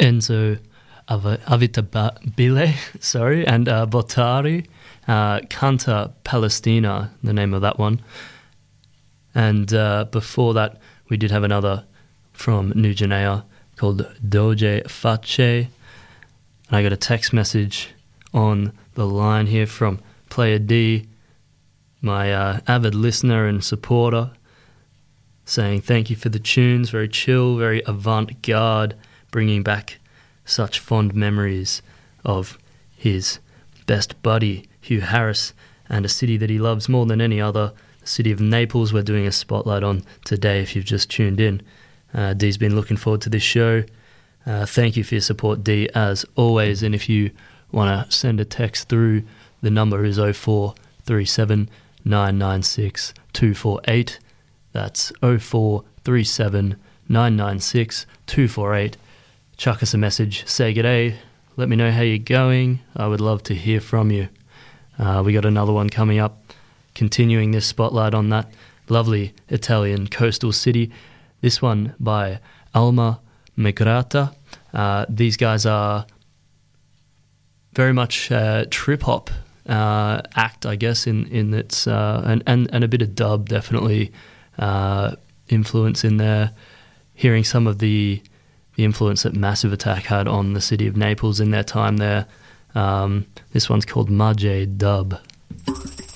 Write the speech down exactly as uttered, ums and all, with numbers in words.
Enzo Av- Avitabile, sorry, and uh, Botari, uh, Canta Palestina, the name of that one. And uh, before that, we did have another from New Guinea called Doje Fache. And I got a text message on the line here from Player D, my uh, avid listener and supporter, saying thank you for the tunes, very chill, very avant-garde, bringing back such fond memories of his best buddy, Hugh Harris, and a city that he loves more than any other, the city of Naples. We're doing a spotlight on today if you've just tuned in. Uh, Dee's been looking forward to this show. Uh, thank you for your support, Dee, as always. And if you want to send a text through, the number is oh four three seven, nine nine six, two four eight. That's oh four three seven, nine nine six, two four eight. Chuck us a message, say g'day, let me know how you're going. I would love to hear from you. Uh, we got another one coming up, continuing this spotlight on that lovely Italian coastal city. This one by Alma Migrata. Uh, these guys are very much uh, trip-hop uh, act, I guess, in, in its, uh, and, and, and a bit of dub, definitely uh, influence in there. Hearing some of the the influence that Massive Attack had on the city of Naples in their time there. Um, this one's called Maje Dub.